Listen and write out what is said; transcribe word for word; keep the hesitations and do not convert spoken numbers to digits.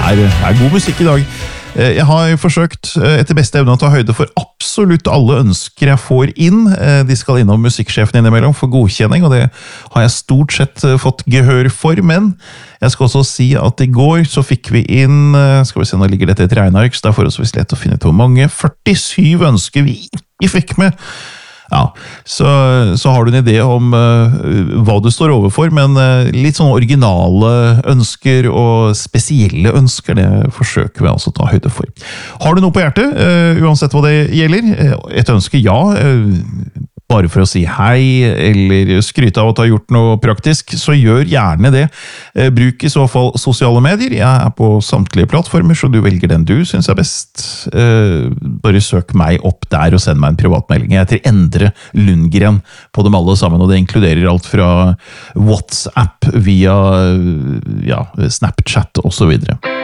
er, er god musikk i dag. Jeg har forsøkt etter beste evne å ta høyde for absolutt alle ønsker jeg får inn. De skal innom musikksjefen innimellom for godkjenning, og det har jeg stort sett fått gehør for, men jeg skal også si at i går så fikk vi inn, skal vi se, nå ligger dette i et regneark, så det er forholdsvis lett å finne ut hvor mange, førtisju ønsker vi ikke fikk med. Ja, så, så har du en idé om uh, hva du står overfor, men uh, litt sånn originale ønsker og spesielle ønsker, det forsøker vi altså å ta høyde for. Har du noe på hjertet, uh, uansett hva det gjelder? Et ønske, ja. Uh, bare for å si hei, eller skryte av at du har gjort noe praktisk, så gjør gjerne det. Uh, bruk i så fall sosiale medier. Jeg er på samtlige plattformer, så du velger den du synes er best. Uh, bare søk meg opp der og send meg en privatmelding. Jeg heter Endre Lundgren på dem alle sammen, og det inkluderer alt fra WhatsApp via ja, Snapchat og så videre.